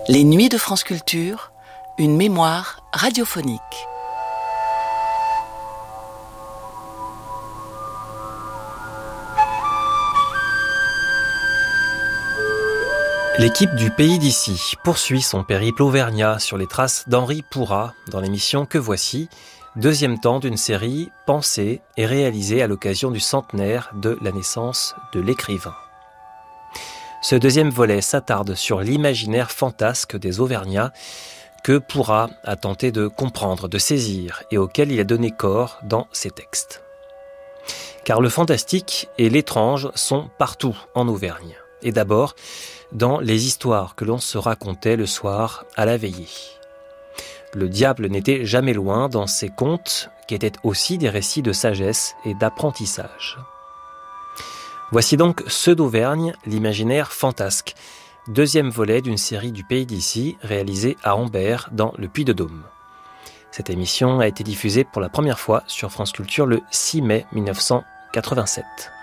Les Nuits de France Culture, une mémoire radiophonique. L'équipe du Pays d'ici poursuit son périple auvergnat sur les traces d'Henri Pourrat dans l'émission Que voici, deuxième temps d'une série pensée et réalisée à l'occasion du centenaire de la naissance de l'écrivain. Ce deuxième volet s'attarde sur l'imaginaire fantasque des Auvergnats que Pourrat a tenté de comprendre, de saisir et auquel il a donné corps dans ses textes. Car le fantastique et l'étrange sont partout en Auvergne. Et d'abord, dans les histoires que l'on se racontait le soir à la veillée. Le diable n'était jamais loin dans ces contes, qui étaient aussi des récits de sagesse et d'apprentissage. Voici donc Ceux d'Auvergne, l'imaginaire fantasque, deuxième volet d'une série du Pays d'ici, réalisée à Ambert, dans le Puy-de-Dôme. Cette émission a été diffusée pour la première fois sur France Culture le 6 mai 1987.